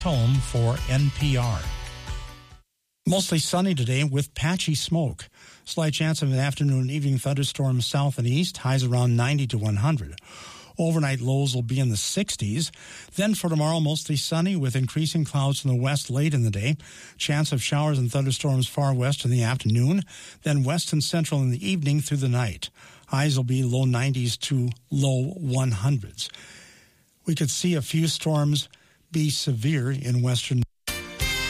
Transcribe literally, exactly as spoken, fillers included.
Home for N P R. Mostly sunny today with patchy smoke. Slight chance of an afternoon and evening thunderstorms south and east, highs around ninety to one hundred. Overnight lows will be in the sixties. Then for tomorrow, mostly sunny with increasing clouds in the west late in the day. Chance of showers and thunderstorms far west in the afternoon. Then west and central in the evening through the night. Highs will be low nineties to low one hundreds. We could see a few storms be severe in western